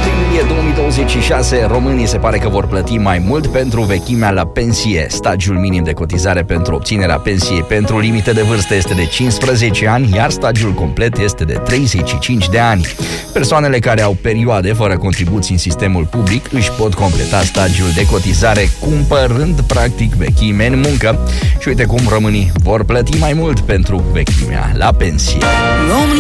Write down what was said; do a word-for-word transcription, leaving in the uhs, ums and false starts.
întâi iulie două mii douăzeci și șase, românii se pare că vor plăti mai mult pentru vechimea la pensie. Stagiul minim de cotizare pentru obținerea pensiei pentru limite de vârstă este de cincisprezece ani, iar stagiul complet este de treizeci și cinci de ani. Persoanele care au perioade fără contribuții în sistemul public își pot completa stagiul de cotizare cumpărând practic vechime în muncă. Și uite cum românii vor plăti mai mult pentru vechimea la pensie.